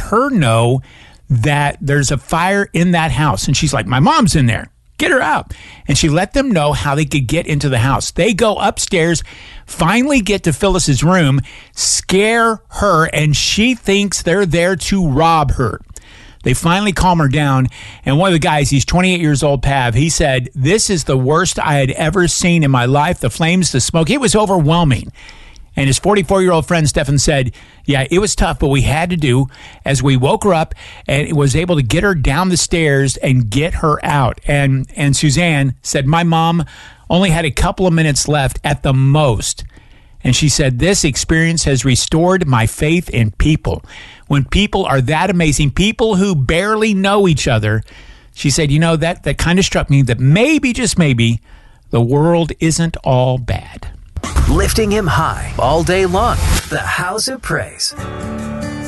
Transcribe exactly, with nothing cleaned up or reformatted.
her know that there's a fire in that house. And she's like, my mom's in there. Get her out. And she let them know how they could get into the house. They go upstairs, finally get to Phyllis's room, scare her, and she thinks they're there to rob her. They finally calm her down, and one of the guys, he's twenty-eight years old, Pav, he said, this is the worst I had ever seen in my life. The flames, the smoke, it was overwhelming. And his forty-four-year-old friend, Stefan, said, yeah, it was tough, but we had to do as we woke her up and was able to get her down the stairs and get her out. And and Suzanne said, my mom only had a couple of minutes left at the most. And she said, this experience has restored my faith in people. When people are that amazing, people who barely know each other, she said, you know, that, that kind of struck me that maybe, just maybe, the world isn't all bad. Lifting him high all day long. The House of Praise.